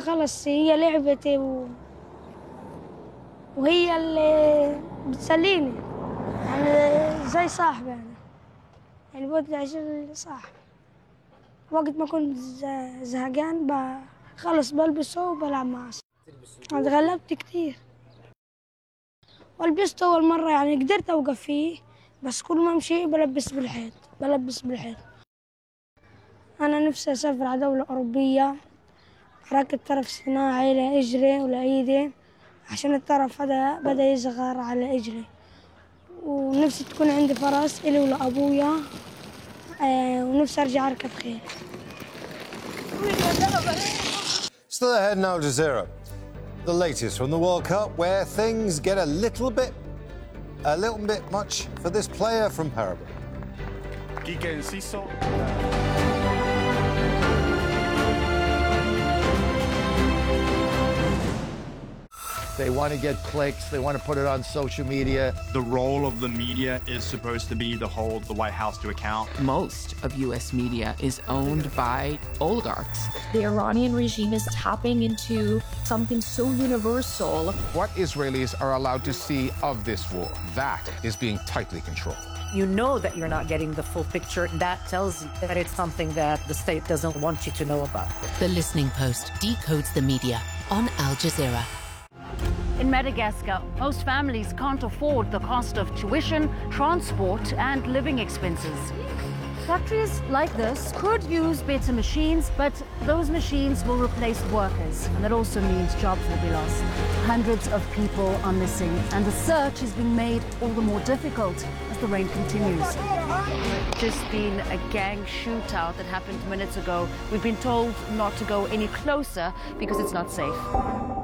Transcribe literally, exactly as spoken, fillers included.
خلص هي لعبتي و... وهي اللي بتسليني، يعني زي صاحبي أنا، يعني بدي أعيش صاحبي. وقت ما كنت زهقان بخلص بلبسه وبلعب معه. أنا تغلبت كتير ولبسته أول مرة، يعني قدرت أوقف فيه، بس كل ما أمشي بلبس بالحيط بلبس بالحيط. أنا نفسي أسافر على دولة أوروبية، أركب طرف صناعي لإجري ولإيدي، عشان الطرف هذا بدأ يصغر على إجري. ونفسي تكون عندي فرس إلي ولأبويا، آه ونفسي أرجع أركب خيل. Still ahead in Al Jazeera, the latest from the World Cup, where things get a little bit, a little bit much for this player from Paraguay. Quique Enciso. They want to get clicks. They want to put it on social media. The role of the media is supposed to be to hold the White House to account. Most of U S media is owned by oligarchs. The Iranian regime is tapping into something so universal. What Israelis are allowed to see of this war, that is being tightly controlled. You know that you're not getting the full picture. That tells you that it's something that the state doesn't want you to know about. The Listening Post decodes the media on Al Jazeera. In Madagascar, most families can't afford the cost of tuition, transport, and living expenses. Factories like this could use better machines, but those machines will replace workers, and that also means jobs will be lost. Hundreds of people are missing, and the search is being made all the more difficult as the rain continues. Just been a gang shootout that happened minutes ago. We've been told not to go any closer because it's not safe.